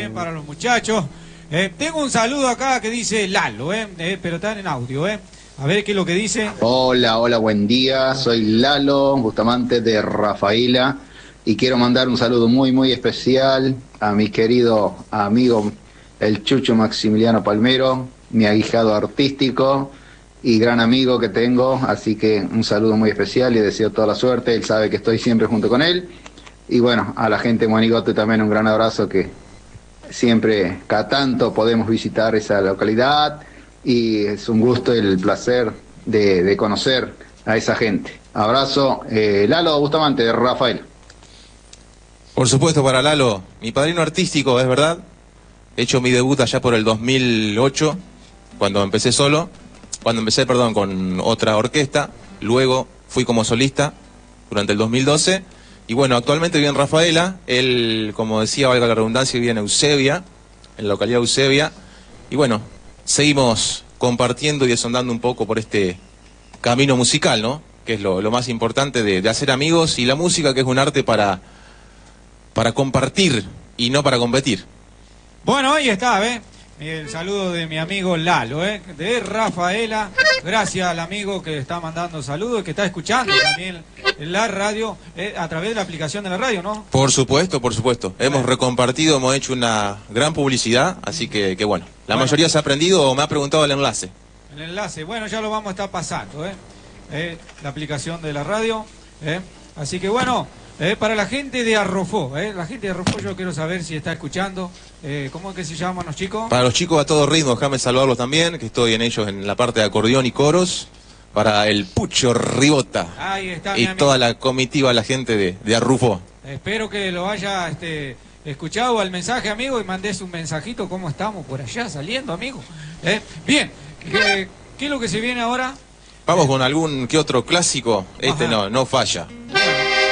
para los muchachos. Tengo un saludo acá que dice Lalo, pero está en audio, A ver qué es lo que dice. Hola, buen día. Soy Lalo Bustamante de Rafaela y quiero mandar un saludo muy especial a mi querido amigo el Chucho Maximiliano Palmero, mi ahijado artístico y gran amigo que tengo, así que un saludo muy especial y deseo toda la suerte. Él sabe que estoy siempre junto con él. Y bueno, a la gente de Monigote también un gran abrazo, que siempre, cada tanto podemos visitar esa localidad y es un gusto y el placer de conocer a esa gente. Abrazo, Lalo Bustamante de Rafael. Por supuesto, para Lalo, mi padrino artístico, es verdad. He hecho mi debut allá por el 2008, cuando empecé con otra orquesta. Luego fui como solista durante el 2012. Y bueno, actualmente vive en Rafaela. Él, como decía, valga la redundancia, vive en Eusebia, en la localidad de Eusebia. Y bueno, seguimos compartiendo y desondando un poco por este camino musical, ¿no? Que es lo más importante de hacer amigos, y la música, que es un arte para compartir y no para competir. Bueno, ahí está, el saludo de mi amigo Lalo, de Rafaela. Gracias al amigo que está mandando saludos, que está escuchando también la radio, a través de la aplicación de la radio, ¿no? Por supuesto. Hemos recompartido, hemos hecho una gran publicidad, así que bueno. La mayoría se ha aprendido o me ha preguntado el enlace. El enlace, bueno, ya lo vamos a estar pasando, la aplicación de la radio, así que bueno, para la gente de Arrofó, la gente de Arrofó, yo quiero saber si está escuchando. ¿Cómo es que se llaman los chicos? Para los chicos a todo ritmo, déjame saludarlos también, que estoy en ellos en la parte de acordeón y coros. Para el Pucho Ribota. Ahí está, y toda la comitiva, la gente de Arrufó. Espero que lo haya escuchado al mensaje, amigo, y mandes un mensajito, cómo estamos por allá saliendo, amigo. Bien, ¿qué es lo que se viene ahora? Vamos con algún que otro clásico. No falla.